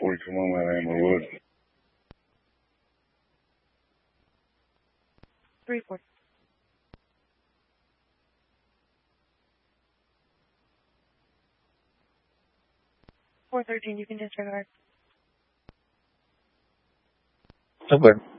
41 Miami Wood. 3-4. 413, you can disregard. Okay.